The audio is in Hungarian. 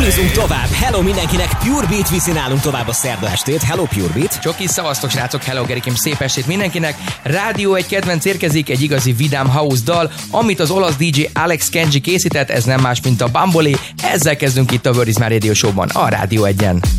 Bulizzunk tovább. Hello mindenkinek, Pure Beat viszi nálunk tovább a szerda estét. Hello Pure Beat. Csoki, szavaztok srácok, hello Gerikim, szép estét mindenkinek. Rádió egy kedvenc érkezik, egy igazi vidám house dal, amit az olasz DJ Alex Kenji készített, ez nem más, mint a Bamboli. Ezzel kezdünk itt a Word is My Radio Show-ban, a Rádió 1-en.